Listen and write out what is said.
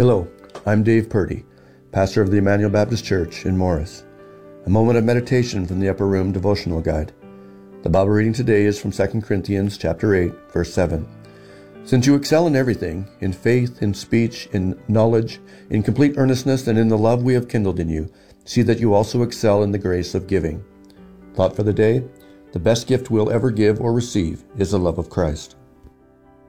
Hello, I'm Dave Purdy, pastor of the Emmanuel Baptist Church in Morris. A moment of meditation from the Upper Room Devotional Guide. The Bible reading today is from 2 Corinthians chapter 8, verse 7. Since you excel in everything, in faith, in speech, in knowledge, in complete earnestness, and in the love we have kindled in you, see that you also excel in the grace of giving. Thought for the day: the best gift we'll ever give or receive is the love of Christ.